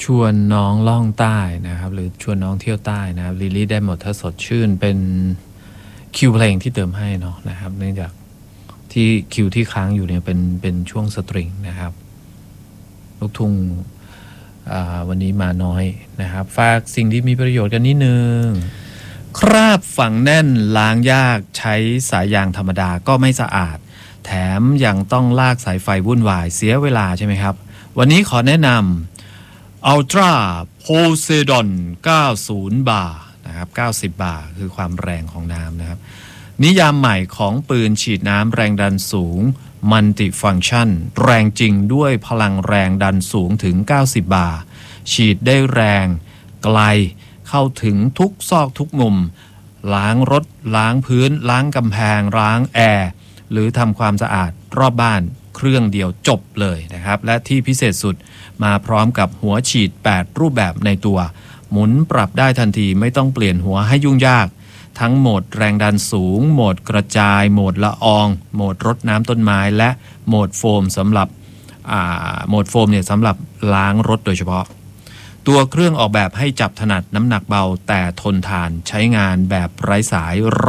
ชวนน้องล่องใต้นะครับหรือชวนน้องเที่ยวใต้นะครับลิลลี่ได้หมดถ้าสดชื่นเป็นคิวเพลงที่เติมให้เนาะนะครับเนื่องจากที่คิวที่ค้างอยู่เนี่ยเป็นช่วงสตริงนะครับลูกทุ่งวันนี้มาน้อยนะครับฝากสิ่งที่มีประโยชน์กันนิดนึงคราบฝังแน่นล้างยากใช้สายยางธรรมดาก็ไม่สะอาดแถมยังต้องลากสายไฟวุ่นวายเสียเวลาใช่ไหมครับวันนี้ขอแนะนำ Ultra Poseidon 90 บาร์นะครับ90 บาร์คือความแรงของน้ำนะครับนิยามใหม่ของปืนฉีดน้ำแรงดันสูง Multifunction แรงจริงด้วยพลังแรงดันสูงถึง90 บาร์ฉีดได้แรงไกลเข้าถึงทุกซอกทุกมุมล้างรถล้างพื้นล้างกำแพงล้างแอร์หรือทำความสะอาดรอบบ้านเครื่องเดียวจบเลยนะครับและที่พิเศษสุดมาพร้อมกับหัวฉีด8รูปแบบในตัวหมุนปรับได้ทันทีไม่ต้องเปลี่ยนหัวให้ยุ่งยากทั้งโหมดแรงดันสูงโหมดกระจายโหมดละอองโหมดรดน้ำต้นไม้และโหมดโฟมสำหรับโหมดโฟมเนี่ยสำหรับล้างรถโดยเฉพาะตัวเครื่องออกแบบให้จับถนัดน้ำหนักเบาแต่ทนทานใช้งานแบบไร้สาย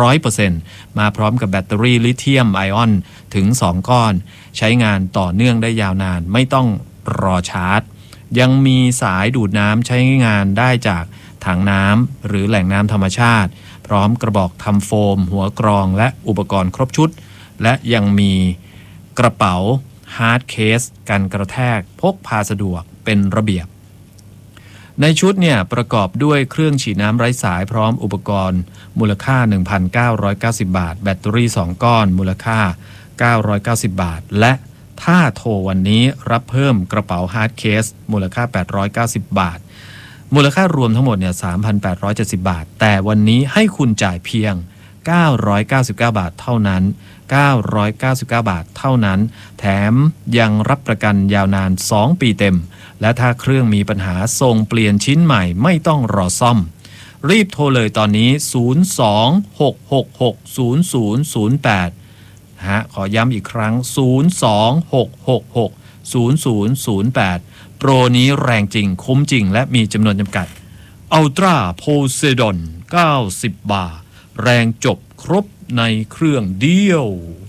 100% มาพร้อมกับแบตเตอรี่ลิเธียมไอออนถึง2ก้อนใช้งานต่อเนื่องได้ยาวนานไม่ต้องรอชาร์จยังมีสายดูดน้ำใช้งานได้จากถังน้ำหรือแหล่งน้ำธรรมชาติพร้อมกระบอกทำโฟมหัวกรองและอุปกรณ์ครบชุดและยังมีกระเป๋าฮาร์ดเคสกันกระแทกพกพาสะดวกเป็นระเบียบในชุดเนี่ยประกอบด้วยเครื่องฉีดน้ำไร้สายพร้อมอุปกรณ์มูลค่า 1,990 บาทแบตเตอรี่2ก้อนมูลค่า990 บาทและถ้าโทรวันนี้รับเพิ่มกระเป๋าฮาร์ดเคสมูลค่า890 บาทมูลค่ารวมทั้งหมดเนี่ย 3,870 บาทแต่วันนี้ให้คุณจ่ายเพียง999 บาทเท่านั้น999 บาทเท่านั้นแถมยังรับประกันยาวนาน2ปีเต็มและถ้าเครื่องมีปัญหาส่งเปลี่ยนชิ้นใหม่ไม่ต้องรอซ่อมรีบโทรเลยตอนนี้026660008ขอย้ำอีกครั้ง026660008โปรนี้แรงจริงคุ้มจริงและมีจำนวนจำกัด Ultra Poseidon 90 บาร์แรงจบครบในเครื่องเดียว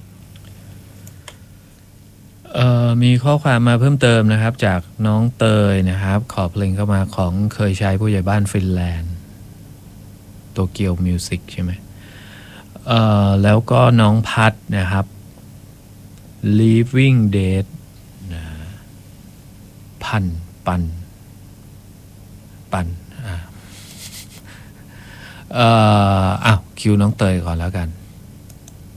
มีข้อความมาเพิ่มเติมนะครับจากน้องเตยนะครับขอเพลงเข้ามาของเคยใช้ผู้ใหญ่บ้านฟินแลนด์โตเกียวมิวสิกใช่ไหมแล้วก็น้องพัดนะครับ Living Dead ปันคิวน้องเตยก่อนแล้วกัน